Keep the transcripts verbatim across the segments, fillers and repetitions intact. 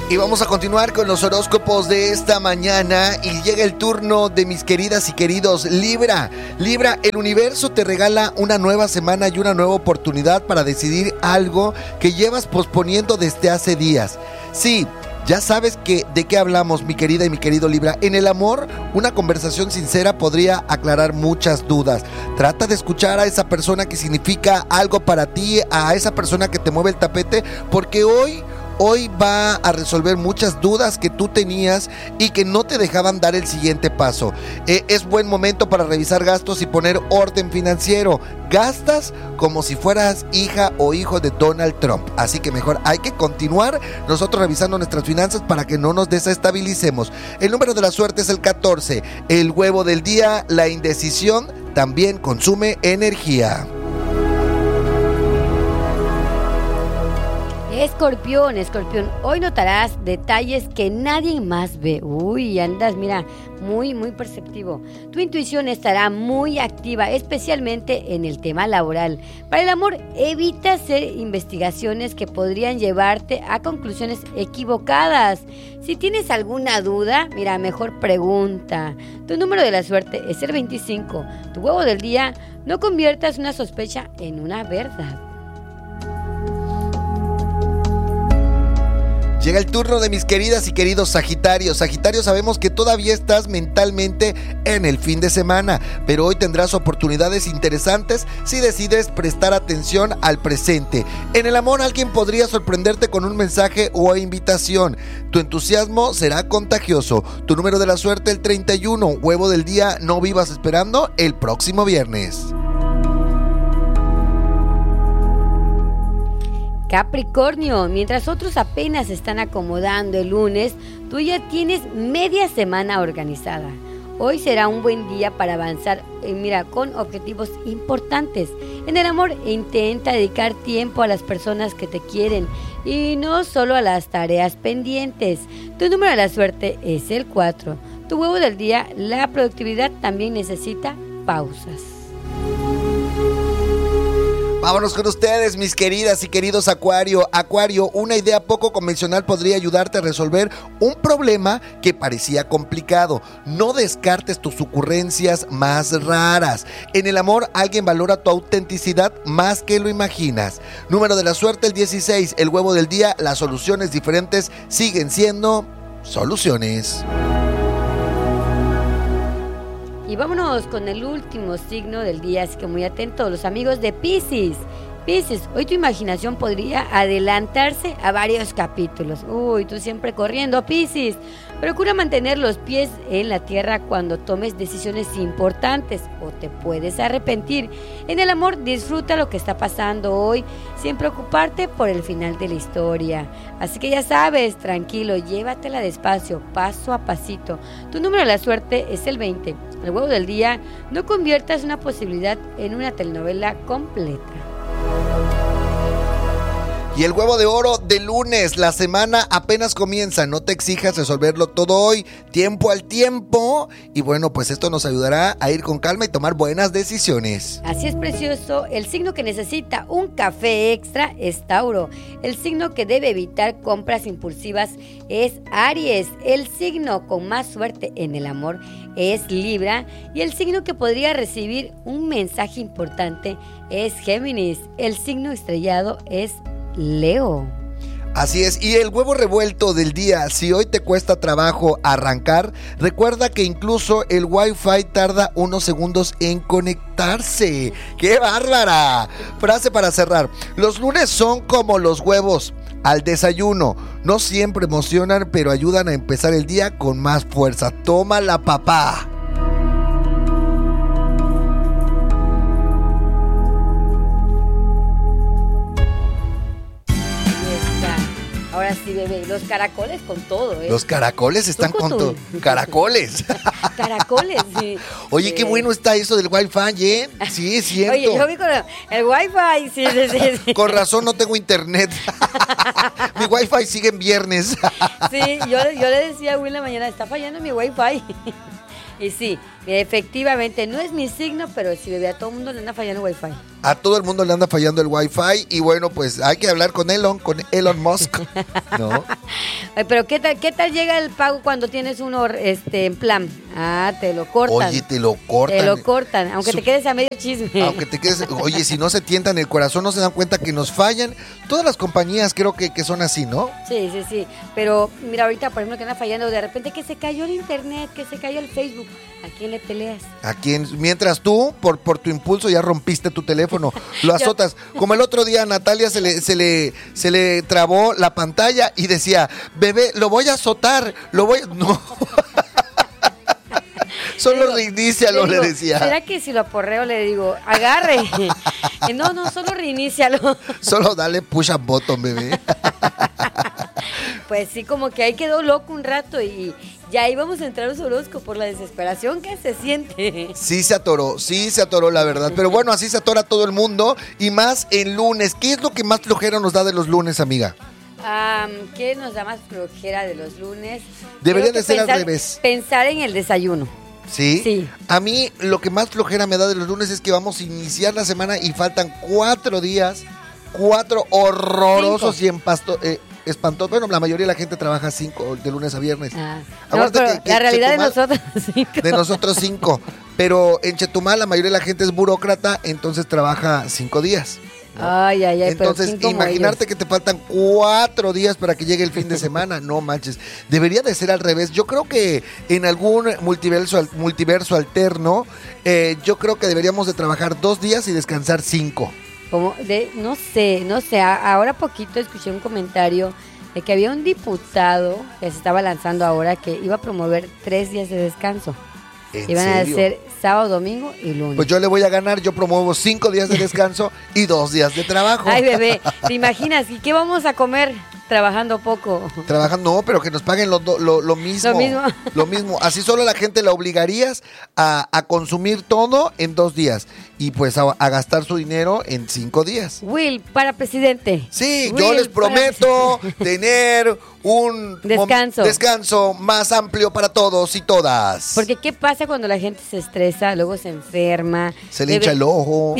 Y vamos a continuar con los horóscopos de esta mañana y llega el turno de mis queridas y queridos Libra. Libra, el universo te regala una nueva semana y una nueva oportunidad para decidir algo que llevas posponiendo desde hace días. Sí, ya sabes que de qué hablamos, mi querida y mi querido Libra. En el amor, una conversación sincera podría aclarar muchas dudas. Trata de escuchar a esa persona que significa algo para ti, a esa persona que te mueve el tapete, porque hoy... Hoy va a resolver muchas dudas que tú tenías y que no te dejaban dar el siguiente paso. Eh, es buen momento para revisar gastos y poner orden financiero. Gastas como si fueras hija o hijo de Donald Trump. Así que mejor hay que continuar nosotros revisando nuestras finanzas para que no nos desestabilicemos. El número de la suerte es el catorce. El huevo del día, la indecisión, también consume energía. Escorpión, Escorpión, hoy notarás detalles que nadie más ve. Uy, andas, mira, muy, muy perceptivo. Tu intuición estará muy activa, especialmente en el tema laboral. Para el amor, evita hacer investigaciones que podrían llevarte a conclusiones equivocadas. Si tienes alguna duda, mira, mejor pregunta. Tu número de la suerte es el veinticinco. Tu huevo del día, no conviertas una sospecha en una verdad. Llega el turno de mis queridas y queridos Sagitarios. Sagitario, sabemos que todavía estás mentalmente en el fin de semana, pero hoy tendrás oportunidades interesantes si decides prestar atención al presente. En el amor, alguien podría sorprenderte con un mensaje o invitación. Tu entusiasmo será contagioso. Tu número de la suerte, el treinta y uno. Huevo del día, no vivas esperando el próximo viernes. Capricornio, mientras otros apenas se están acomodando el lunes, tú ya tienes media semana organizada. Hoy será un buen día para avanzar, eh, mira, con objetivos importantes. En el amor, intenta dedicar tiempo a las personas que te quieren y no solo a las tareas pendientes. Tu número de la suerte es el cuatro. Tu huevo del día, la productividad también necesita pausas. Vámonos con ustedes, mis queridas y queridos Acuario. Acuario, una idea poco convencional podría ayudarte a resolver un problema que parecía complicado. No descartes tus ocurrencias más raras. En el amor, alguien valora tu autenticidad más que lo imaginas. Número de la suerte, el dieciséis. El huevo del día, las soluciones diferentes siguen siendo soluciones. Y vámonos con el último signo del día, así que muy atentos, los amigos de Piscis. Piscis, hoy tu imaginación podría adelantarse a varios capítulos. Uy, tú siempre corriendo, Piscis. Procura mantener los pies en la tierra cuando tomes decisiones importantes o te puedes arrepentir. En el amor, disfruta lo que está pasando hoy sin preocuparte por el final de la historia. Así que ya sabes, tranquilo, llévatela despacio, paso a pasito. Tu número de la suerte es el veinte. El huevo del día, no conviertas una posibilidad en una telenovela completa. Y el huevo de oro de lunes, la semana apenas comienza, no te exijas resolverlo todo hoy, tiempo al tiempo. Y bueno, pues esto nos ayudará a ir con calma y tomar buenas decisiones. Así es, precioso. El signo que necesita un café extra es Tauro. El signo que debe evitar compras impulsivas es Aries. El signo con más suerte en el amor es Libra. Y el signo que podría recibir un mensaje importante es Géminis. El signo estrellado es Leo. Así es, y el huevo revuelto del día, si hoy te cuesta trabajo arrancar, recuerda que incluso el Wi-Fi tarda unos segundos en conectarse. ¡Qué bárbara! Frase para cerrar: los lunes son como los huevos al desayuno, no siempre emocionan, pero ayudan a empezar el día con más fuerza. ¡Tómala, papá! Ahora sí, bebé, los caracoles con todo, ¿eh? Los caracoles están con todo. Caracoles. Caracoles, sí. Oye, sí. Qué bueno está eso del Wi-Fi, ¿eh? Sí, es cierto. Oye, yo vi con el Wi-Fi, sí, sí, sí, sí. Con razón no tengo internet. Mi Wi-Fi sigue en viernes. Sí, yo, yo le decía a Will en la mañana, está fallando mi Wi-Fi. Y sí, Efectivamente, no es mi signo, pero sí, bebé, a todo el mundo le anda fallando el Wi-Fi. A todo el mundo le anda fallando el Wi-Fi y bueno, pues hay que hablar con Elon, con Elon Musk, ¿no? Ay, pero ¿qué tal, qué tal llega el pago cuando tienes uno este, en plan? Ah, te lo cortan. Oye, te lo cortan. Te lo cortan, aunque Su- te quedes a medio chisme. Aunque te quedes, oye, si no se tientan el corazón, no se dan cuenta que nos fallan. Todas las compañías creo que, que son así, ¿no? Sí, sí, sí. Pero mira, ahorita, por ejemplo, que anda fallando de repente que se cayó el internet, que se cayó el Facebook. ¿A quién le peleas? A quien, mientras tú, por, por tu impulso, ya rompiste tu teléfono, lo azotas. Como el otro día a Natalia se le, se le, se le trabó la pantalla y decía, bebé, lo voy a azotar, lo voy a... No. Solo digo, reinícialo, le, digo, decía. ¿Será que si lo aporreo le digo, agarre? No, no, solo reinícialo. Solo dale push a button, bebé. Pues sí, como que ahí quedó loco un rato y ya íbamos a entrar a su horóscopo por la desesperación que se siente. Sí se atoró, sí se atoró la verdad. Pero bueno, así se atora todo el mundo y más el lunes. ¿Qué es lo que más flojera nos da de los lunes, amiga? Um, ¿Qué nos da más flojera de los lunes? Debería Creo que de ser pensar, al revés. Pensar en el desayuno. ¿Sí? Sí. A mí lo que más flojera me da de los lunes es que vamos a iniciar la semana y faltan cuatro días, cuatro horrorosos Cinco. y empasto, eh, espantosos. Bueno, la mayoría de la gente trabaja cinco, de lunes a viernes. Ah, no, Acuérdate pero que- que la realidad de Chetumal- nosotros, cinco. De nosotros cinco. Pero en Chetumal la mayoría de la gente es burócrata, entonces trabaja cinco días. Ay, ay, ay, pero Entonces, ¿quién como imaginarte ellos? que te faltan cuatro días para que llegue el fin de semana. No manches. Debería de ser al revés. Yo creo que en algún multiverso, al- multiverso alterno, eh, yo creo que deberíamos de trabajar dos días y descansar cinco. Como de, no sé, no sé, a- ahora poquito escuché un comentario de que había un diputado que se estaba lanzando ahora que iba a promover tres días de descanso. ¿En Iban serio? a hacer sábado, domingo y lunes. Pues yo le voy a ganar, yo promuevo cinco días de descanso y dos días de trabajo. Ay, bebé, ¿te imaginas? ¿Y qué vamos a comer trabajando poco? Trabajando, no, pero que nos paguen lo, lo, lo mismo. Lo mismo. Lo mismo. Así solo la gente la obligarías a, a consumir todo en dos días y pues a, a gastar su dinero en cinco días. Will, para presidente. Sí, Will, yo les para prometo tener un Descanso. mom- descanso más amplio para todos y todas. Porque ¿qué pasa cuando la gente se estresa, luego se enferma? Se le Bebé, hincha el ojo.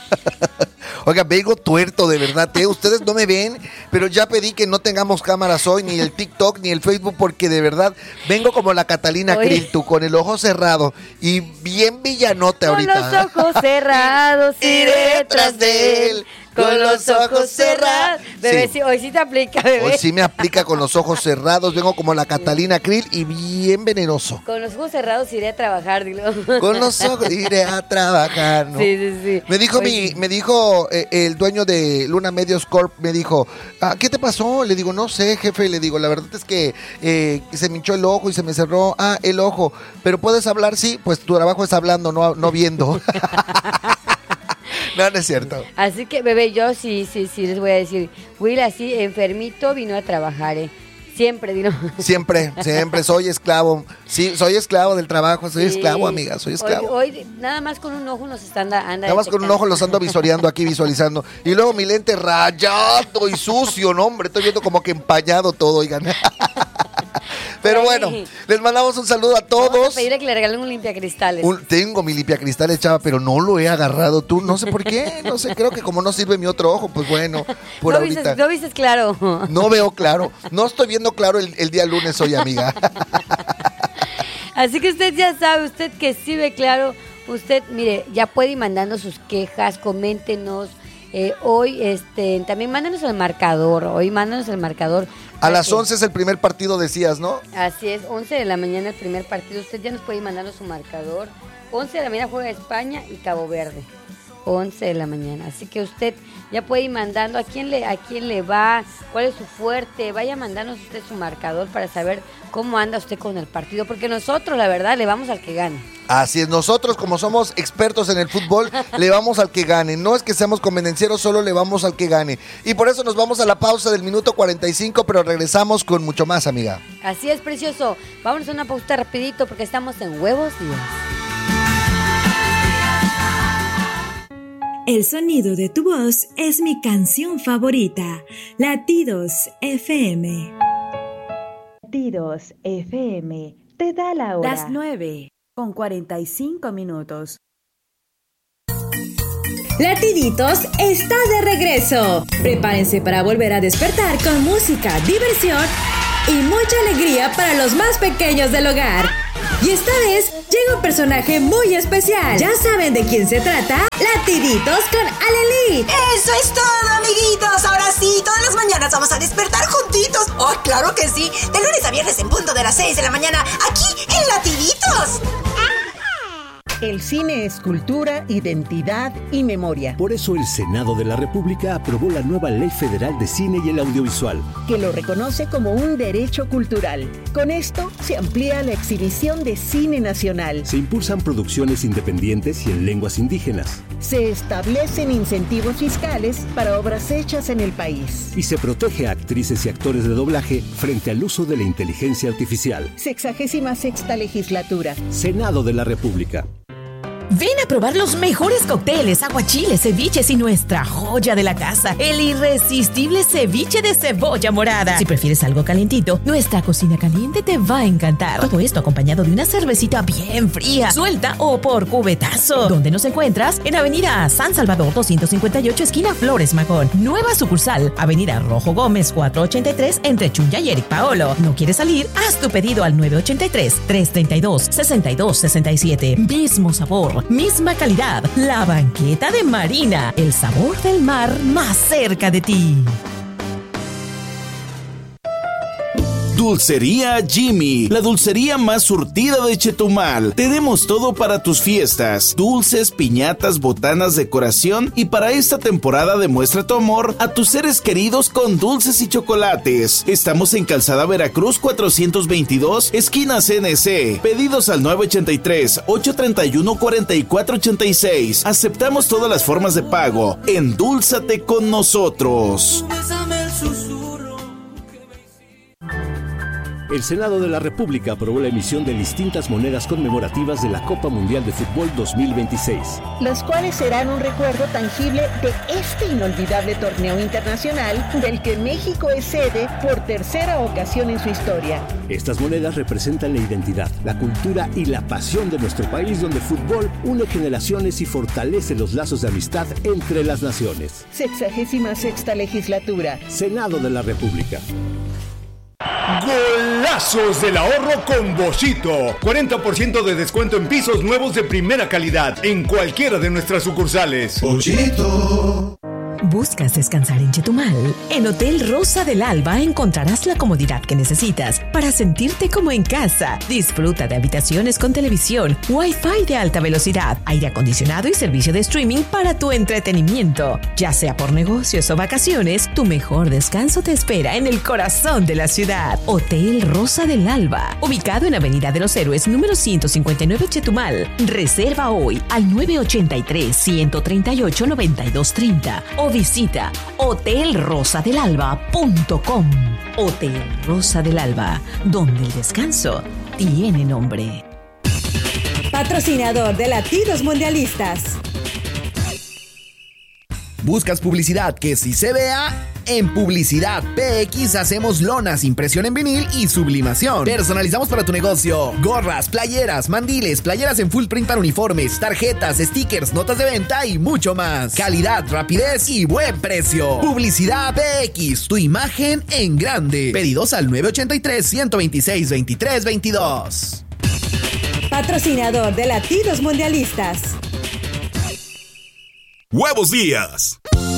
Oiga, vengo tuerto, de verdad, ¿eh? Ustedes no me ven, pero ya pedí que no tengamos cámaras hoy, ni el TikTok, ni el Facebook, porque de verdad vengo como la Catalina Oye. Krill, tú, con el ojo cerrado y bien villanota Con ahorita. los ojos cerrados iré tras de él. Con los ojos cerrados. Bebé, Sí. sí, hoy sí te aplica, bebé. Hoy sí me aplica con los ojos cerrados, vengo como la Catalina Krill y bien venenoso. Con los ojos cerrados iré a trabajar, dilo. Con los ojos iré a trabajar, ¿no? Sí, sí, sí. Me dijo Oye, mi, sí. me dijo eh, el dueño de Luna Medios Corp, me dijo, ah, ¿qué te pasó? Le digo, no sé, jefe, le digo, la verdad es que eh, se me hinchó el ojo y se me cerró, ah, el ojo, pero puedes hablar, sí, pues tu trabajo es hablando, no, no viendo. No, no es cierto. Así que, bebé, yo sí, sí, sí, les voy a decir. Will, así, enfermito, vino a trabajar, ¿eh? Siempre, dilo. Siempre, siempre soy esclavo. Sí, soy esclavo del trabajo, soy Sí. esclavo, amiga, soy esclavo. Hoy, hoy, nada más con un ojo nos está anda, anda Nada más con un detectando. ojo los ando visoreando aquí, visualizando. Y luego mi lente rayado y sucio, no, hombre. Estoy viendo como que empañado todo, oigan. Pero Ay. bueno, les mandamos un saludo a Vamos todos. a pedirle que le regalen un limpiacristales. Un- tengo mi limpiacristales, chava, pero no lo he agarrado tú. No sé por qué. No sé, creo que como no sirve mi otro ojo, pues bueno, por no ahorita. Vistes, no vistes claro. No veo claro. No estoy viendo claro el, el día lunes hoy, amiga. Así que usted ya sabe, usted que sí ve claro, usted, mire, ya puede ir mandando sus quejas, coméntenos. Eh, hoy, este, también mándenos el marcador. Hoy mándenos el marcador. A las Así- once es el primer partido, decías, ¿no? Así es, once de la mañana el primer partido. Usted ya nos puede ir mandando su marcador. once de la mañana juega España y Cabo Verde. once de la mañana. Así que usted ya puede ir mandando a quién le a quién le va, cuál es su fuerte. Vaya mandándonos usted su marcador para saber cómo anda usted con el partido. Porque nosotros, la verdad, le vamos al que gane. Así es, nosotros como somos expertos en el fútbol, le vamos al que gane. No es que seamos convenencieros, solo le vamos al que gane. Y por eso nos vamos a la pausa del minuto cuarenta y cinco, pero regresamos con mucho más, amiga. Así es, precioso. Vámonos a una pausa rapidito porque estamos en Huevos Días. El sonido de tu voz es mi canción favorita. Latidos F M. Latidos F M te da la hora. Las nueve con cuarenta y cinco minutos. Latiditos está de regreso. Prepárense para volver a despertar con música, diversión y mucha alegría para los más pequeños del hogar. Y esta vez llega un personaje muy especial. ¿Ya saben de quién se trata? Latiditos con Aleli. ¡Eso es todo, amiguitos! Ahora sí, todas las mañanas vamos a despertar juntitos. ¡Oh, claro que sí! De lunes a viernes en punto de las seis de la mañana, aquí en Latiditos. El cine es cultura, identidad y memoria. Por eso el Senado de la República aprobó la nueva Ley Federal de Cine y el Audiovisual, que lo reconoce como un derecho cultural. Con esto se amplía la exhibición de cine nacional. Se impulsan producciones independientes y en lenguas indígenas. Se establecen incentivos fiscales para obras hechas en el país. Y se protege a actrices y actores de doblaje frente al uso de la inteligencia artificial. Sexagésima sexta legislatura. Senado de la República. Ven a probar los mejores cócteles, aguachiles, ceviches y nuestra joya de la casa, el irresistible ceviche de cebolla morada. Si prefieres algo calientito, nuestra cocina caliente te va a encantar. Todo esto acompañado de una cervecita bien fría, suelta o por cubetazo. ¿Dónde nos encuentras? En Avenida San Salvador doscientos cincuenta y ocho, esquina Flores Magón. Nueva sucursal, Avenida Rojo Gómez cuatrocientos ochenta y tres, entre Chunya y Eric Paolo. ¿No quieres salir? Haz tu pedido al nueve ocho tres, tres tres dos, seis dos seis siete. Mismo sabor, misma calidad. La Banqueta de Marina, el sabor del mar más cerca de ti. Dulcería Jimmy, la dulcería más surtida de Chetumal. Tenemos todo para tus fiestas: dulces, piñatas, botanas, decoración, y para esta temporada demuestra tu amor a tus seres queridos con dulces y chocolates. Estamos en Calzada Veracruz cuatrocientos veintidós, esquina C N C. Pedidos al nueve ocho tres, ocho tres uno, cuatro cuatro ocho seis. Aceptamos todas las formas de pago. Endúlzate con nosotros. El Senado de la República aprobó la emisión de distintas monedas conmemorativas de la Copa Mundial de Fútbol dos mil veintiséis. Las cuales serán un recuerdo tangible de este inolvidable torneo internacional del que México es sede por tercera ocasión en su historia. Estas monedas representan la identidad, la cultura y la pasión de nuestro país, donde el fútbol une generaciones y fortalece los lazos de amistad entre las naciones. Sexagésima sexta legislatura. Senado de la República. Golazos del ahorro con Boschito. cuarenta por ciento de descuento en pisos nuevos de primera calidad en cualquiera de nuestras sucursales. Boschito. ¿Buscas descansar en Chetumal? En Hotel Rosa del Alba encontrarás la comodidad que necesitas para sentirte como en casa. Disfruta de habitaciones con televisión, Wi-Fi de alta velocidad, aire acondicionado y servicio de streaming para tu entretenimiento. Ya sea por negocios o vacaciones, tu mejor descanso te espera en el corazón de la ciudad. Hotel Rosa del Alba, ubicado en Avenida de los Héroes, número ciento cincuenta y nueve, Chetumal. Reserva hoy al nueve ocho tres, uno tres ocho, nueve dos tres cero o visita hotel rosa del alba punto com. Hotel Rosa del Alba, donde el descanso tiene nombre. Patrocinador de Latidos Mundialistas. ¿Buscas publicidad que sí se vea? En Publicidad P X hacemos lonas, impresión en vinil y sublimación. Personalizamos para tu negocio gorras, playeras, mandiles, playeras en full print para uniformes, tarjetas, stickers, notas de venta y mucho más. Calidad, rapidez y buen precio. Publicidad P X, tu imagen en grande. Pedidos al nueve ocho tres, uno dos seis, dos tres dos dos. Patrocinador de Latidos Mundialistas. Huevos Díaz.